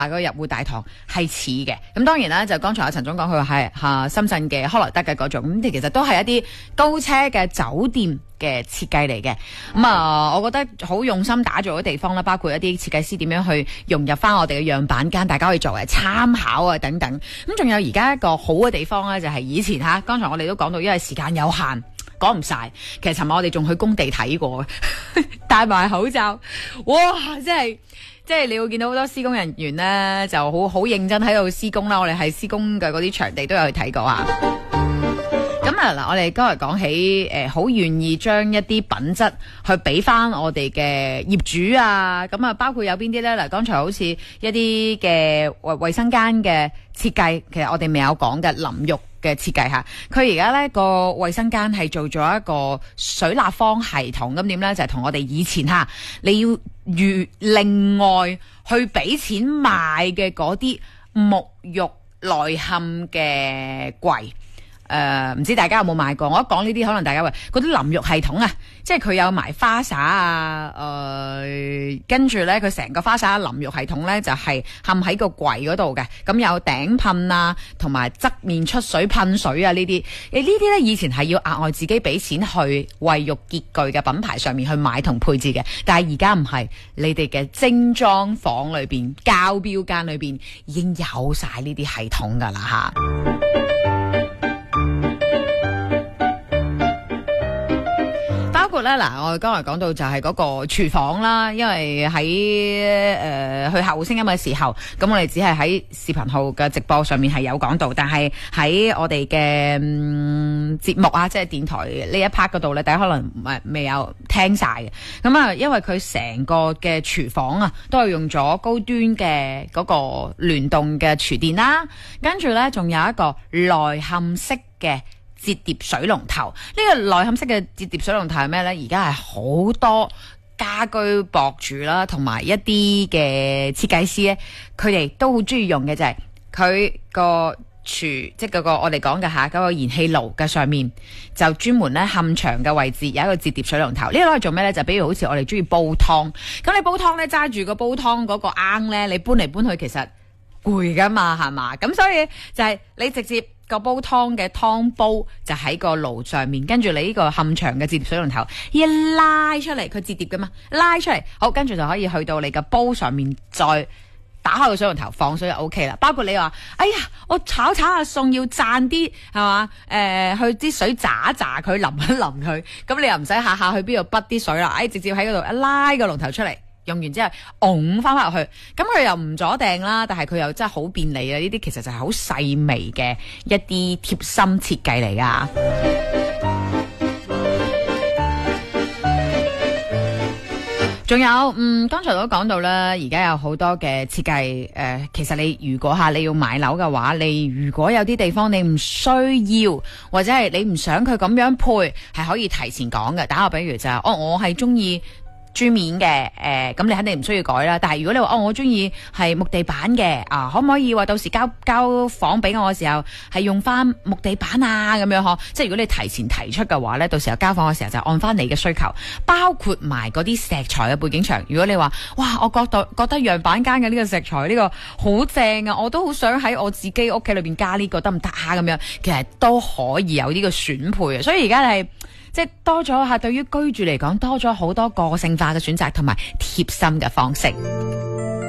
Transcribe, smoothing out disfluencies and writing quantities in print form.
個入戶大堂係似嘅。咁當然啦，就剛才阿陳總講佢係深圳嘅康萊德嘅嗰種，咁其實都係一啲高車嘅酒店嘅設計嚟嘅。我覺得好用心打造嘅地方啦，包括一啲設計師點樣去融入翻我哋嘅樣板間，大家可以作為參考啊等等。咁仲有而家一個好嘅地方咧，就係以前剛才我哋都講到，因為時間有限。講唔晒，其實尋日我哋仲去工地睇過，戴埋口罩，哇！即係你會見到好多施工人員咧，就好認真喺度施工啦。我哋喺施工嘅嗰啲場地都有去睇過啊。咁嗱，我哋今日講起好願意將一啲品質去俾翻我哋嘅業主啊。咁啊，包括有邊啲咧？嗱，剛才好似一啲嘅衛生間嘅設計，其實我哋未有講嘅淋浴嘅設計下，佢而家呢個衛生間係做咗一個水立方系統，咁點呢？就係同我哋以前你要另外去俾錢買嘅嗰啲沐浴內嵌嘅櫃。唔知大家有冇買過？我一講呢啲，可能大家話嗰啲淋浴系統啊，即係佢有埋花灑啊，跟住咧佢成個花灑淋浴系統咧就係嵌喺個櫃嗰度嘅，咁有頂噴啊，同埋側面出水噴水啊呢啲，呢啲咧以前係要額外自己俾錢去衛浴潔具嘅品牌上面去買同配置嘅，但係而家唔係，你哋嘅精裝房裏邊、交標間裏邊已經有晒呢啲系統噶啦吓。包括咧嗱，我哋剛才講到就係嗰個廚房啦，因為喺去客戶聲音嘅時候，咁我哋只係喺視頻號嘅直播上面係有講到，但係喺我哋嘅節目啊，即係電台呢一 part 嗰度咧，大家可能未有聽晒嘅。咁啊，因為佢成個嘅廚房啊，都係用咗高端嘅嗰個聯動嘅廚電啦，跟住咧仲有一個內嵌式嘅摺疊水龍頭。呢個內嵌式嘅摺疊水龍頭係咩呢？而家係好多家居博主啦，同埋一啲嘅設計師咧，佢哋都好中意用嘅就係佢個廚，即係嗰個我哋講嘅嗰個燃氣爐嘅上面，就專門咧嵌牆嘅位置有一個摺疊水龍頭。呢個攞嚟做咩呢？就比如好似我哋中意煲湯，咁你煲湯呢，揸住個煲湯嗰個罌呢，你搬嚟搬去其實攰噶嘛，係嘛？咁所以就係你直接個煲湯嘅湯煲就喺個爐上面，跟住你呢個嵌牆嘅摺疊水龍頭一拉出嚟，佢摺疊噶嘛，拉出嚟，好，跟住就可以去到你個煲上面，再打開個水龍頭放水就 OK 啦。包括你話，哎呀，我炒下餸要賺啲係嘛？去啲水炸一炸佢，淋一淋佢，咁你又唔使下下去邊度滗啲水啦，直接喺嗰度一拉個龍頭出嚟。用完之後，拱翻入去，咁佢又唔阻掟啦，但係佢又真係好便利啊！呢啲其實就係好細微嘅一啲貼心設計嚟噶。仲有，剛才都講到啦，而家有好多嘅設計，其實你如果你要買樓嘅話，你如果有啲地方你唔需要，或者係你唔想佢咁樣配，係可以提前講嘅。打個比如就係，我係中意豬面嘅，咁你肯定唔需要改啦。但係如果你話我中意係木地板嘅，可唔可以話到時交房俾我嘅時候係用翻木地板啊咁樣？即係如果你提前提出嘅話呢，到時候交房嘅時候就按翻你嘅需求，包括埋嗰啲石材嘅背景牆。如果你話哇，我覺得樣板間嘅呢個石材呢個好正啊，我都好想喺我自己屋企裏邊加呢個得唔得啊？咁樣其實都可以有呢個選配啊。所以而家係即係多咗對於居住嚟講多咗好多個性化嘅選擇同埋貼心嘅方式。